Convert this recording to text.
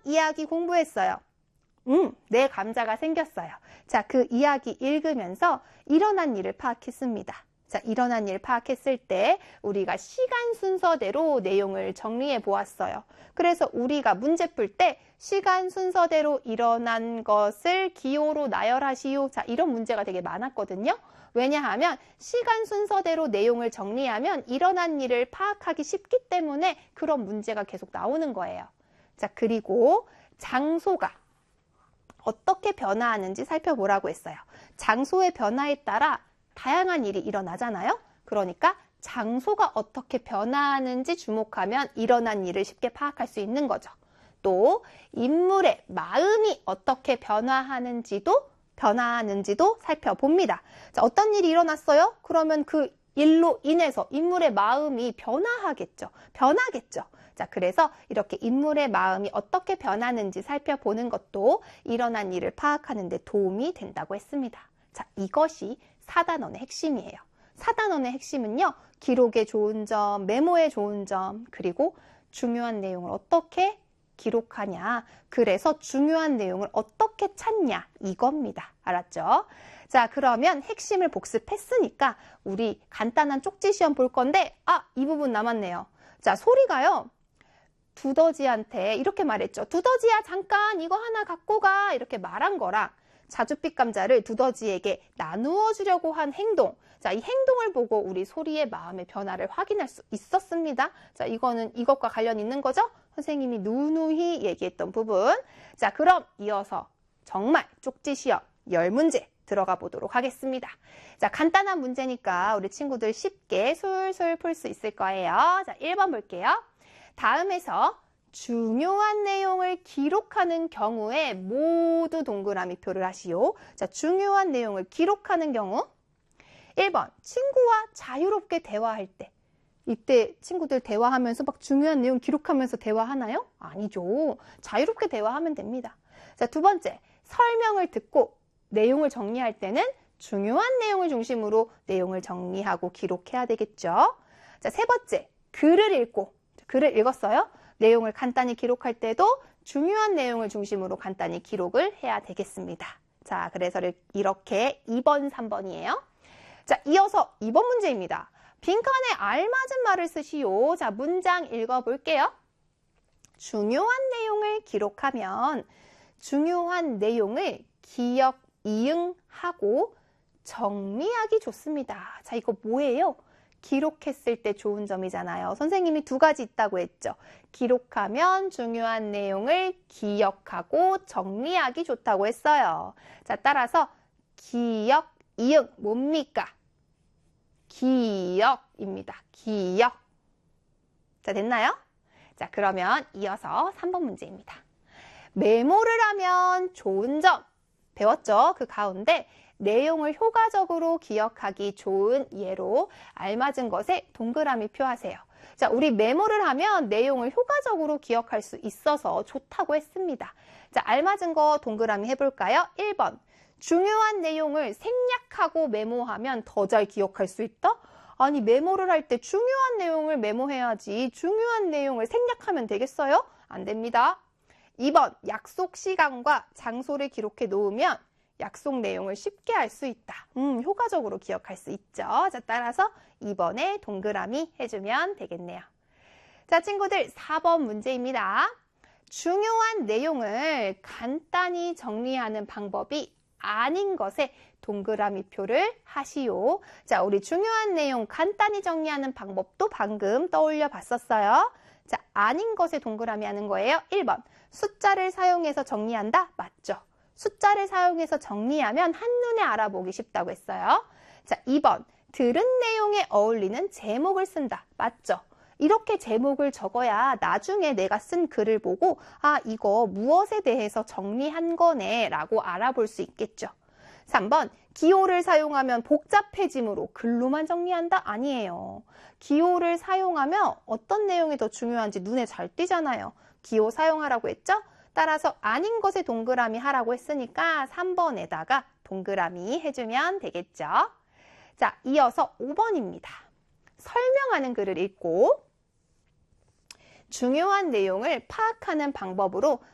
이야기 공부했어요. 내 감자가 생겼어요. 자, 그 이야기 읽으면서 일어난 일을 파악했습니다. 자, 일어난 일 파악했을 때 우리가 시간 순서대로 내용을 정리해 보았어요. 그래서 우리가 문제 풀 때 시간 순서대로 일어난 것을 기호로 나열하시오. 자, 이런 문제가 되게 많았거든요. 왜냐하면 시간 순서대로 내용을 정리하면 일어난 일을 파악하기 쉽기 때문에 그런 문제가 계속 나오는 거예요. 자, 그리고 장소가 어떻게 변화하는지 살펴보라고 했어요. 장소의 변화에 따라 다양한 일이 일어나잖아요. 그러니까 장소가 어떻게 변화하는지 주목하면 일어난 일을 쉽게 파악할 수 있는 거죠. 또 인물의 마음이 어떻게 변화하는지도 살펴봅니다. 자, 어떤 일이 일어났어요? 그러면 그 일로 인해서 인물의 마음이 변화하겠죠. 변하겠죠. 자, 그래서 이렇게 인물의 마음이 어떻게 변하는지 살펴보는 것도 일어난 일을 파악하는 데 도움이 된다고 했습니다. 자, 이것이 4단원의 핵심이에요. 4단원의 핵심은요, 기록의 좋은 점, 메모의 좋은 점, 그리고 중요한 내용을 어떻게 기록하냐, 그래서 중요한 내용을 어떻게 찾냐, 이겁니다. 알았죠? 자, 그러면 핵심을 복습했으니까 우리 간단한 쪽지 시험 볼 건데, 이 부분 남았네요. 자, 소리가요, 두더지한테 이렇게 말했죠. 두더지야, 잠깐 이거 하나 갖고 가, 이렇게 말한 거랑 자줏빛 감자를 두더지에게 나누어 주려고 한 행동. 자, 이 행동을 보고 우리 소리의 마음의 변화를 확인할 수 있었습니다. 자, 이거는 이것과 관련 있는 거죠? 선생님이 누누이 얘기했던 부분. 자, 그럼 이어서 정말 쪽지 시험 10문제 들어가 보도록 하겠습니다. 자, 간단한 문제니까 우리 친구들 쉽게 술술 풀 수 있을 거예요. 자, 1번 볼게요. 다음에서 중요한 내용을 기록하는 경우에 모두 동그라미 표를 하시오. 자, 중요한 내용을 기록하는 경우 1번, 친구와 자유롭게 대화할 때. 이때 친구들 대화하면서 막 중요한 내용 기록하면서 대화하나요? 아니죠. 자유롭게 대화하면 됩니다. 자, 두 번째, 설명을 듣고 내용을 정리할 때는 중요한 내용을 중심으로 내용을 정리하고 기록해야 되겠죠. 자, 세 번째, 글을 읽고, 글을 읽었어요? 내용을 간단히 기록할 때도 중요한 내용을 중심으로 간단히 기록을 해야 되겠습니다. 자, 그래서 이렇게 2번, 3번이에요. 자, 이어서 2번 문제입니다. 빈칸에 알맞은 말을 쓰시오. 자, 문장 읽어볼게요. 중요한 내용을 기록하면 중요한 내용을 기억, 이응하고 정리하기 좋습니다. 자, 이거 뭐예요? 기록했을 때 좋은 점이잖아요. 선생님이 2가지 있다고 했죠. 기록하면 중요한 내용을 기억하고 정리하기 좋다고 했어요. 자, 따라서 기억, 이응 뭡니까? 기억입니다. 기억. 자, 됐나요? 자, 그러면 이어서 3번 문제입니다. 메모를 하면 좋은 점 배웠죠? 그 가운데 내용을 효과적으로 기억하기 좋은 예로 알맞은 것에 동그라미 표하세요. 자, 우리 메모를 하면 내용을 효과적으로 기억할 수 있어서 좋다고 했습니다. 자, 알맞은 거 동그라미 해볼까요? 1번. 중요한 내용을 생략하고 메모하면 더 잘 기억할 수 있다? 아니, 메모를 할 때 중요한 내용을 메모해야지 중요한 내용을 생략하면 되겠어요? 안 됩니다. 2번, 약속 시간과 장소를 기록해 놓으면 약속 내용을 쉽게 알 수 있다. 효과적으로 기억할 수 있죠. 자, 따라서 2번에 동그라미 해주면 되겠네요. 자, 친구들 4번 문제입니다. 중요한 내용을 간단히 정리하는 방법이 아닌 것에 동그라미 표를 하시오. 자, 우리 중요한 내용 간단히 정리하는 방법도 방금 떠올려 봤었어요. 자, 아닌 것에 동그라미 하는 거예요. 1번, 숫자를 사용해서 정리한다? 맞죠? 숫자를 사용해서 정리하면 한눈에 알아보기 쉽다고 했어요. 자, 2번, 들은 내용에 어울리는 제목을 쓴다. 맞죠? 이렇게 제목을 적어야 나중에 내가 쓴 글을 보고 이거 무엇에 대해서 정리한 거네 라고 알아볼 수 있겠죠. 3번, 기호를 사용하면 복잡해지므로 글로만 정리한다? 아니에요. 기호를 사용하면 어떤 내용이 더 중요한지 눈에 잘 띄잖아요. 기호 사용하라고 했죠? 따라서 아닌 것에 동그라미 하라고 했으니까 3번에다가 동그라미 해주면 되겠죠. 자, 이어서 5번입니다. 설명하는 글을 읽고 중요한 내용을 파악하는 방법으로